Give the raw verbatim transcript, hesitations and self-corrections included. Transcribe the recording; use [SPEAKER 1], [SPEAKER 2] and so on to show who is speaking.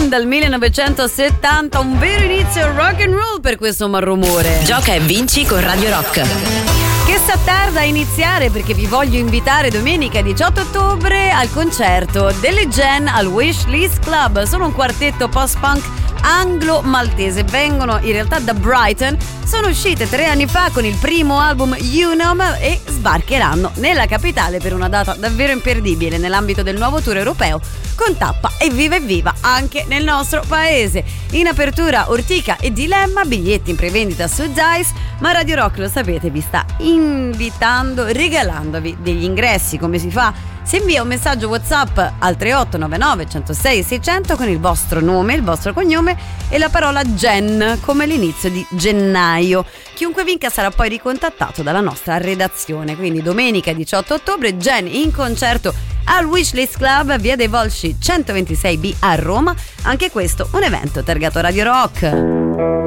[SPEAKER 1] Gen dal millenovecentosettanta, un vero inizio rock and roll per questo malrumore.
[SPEAKER 2] Gioca e vinci con Radio Rock.
[SPEAKER 1] Che sta tarda a iniziare perché vi voglio invitare domenica diciotto ottobre al concerto delle Gen al Wishlist Club. Sono un quartetto post-punk anglo-maltese, vengono in realtà da Brighton, sono uscite tre anni fa con il primo album Unum e sbarcheranno nella capitale per una data davvero imperdibile nell'ambito del nuovo tour europeo con tappa e viva e viva anche nel nostro paese. In apertura Ortica e Dilemma, biglietti in prevendita su Dice, ma Radio Rock, lo sapete, vi sta invitando, regalandovi degli ingressi. Come si fa? Si invia un messaggio WhatsApp al tre otto nove nove uno zero sei sei zero zero con il vostro nome, il vostro cognome e la parola Gen come l'inizio di gennaio. Chiunque vinca sarà poi ricontattato dalla nostra redazione. Quindi domenica diciotto ottobre Gen in concerto al Wishlist Club, via dei Volsci centoventisei B a Roma. Anche questo un evento targato Radio Rock.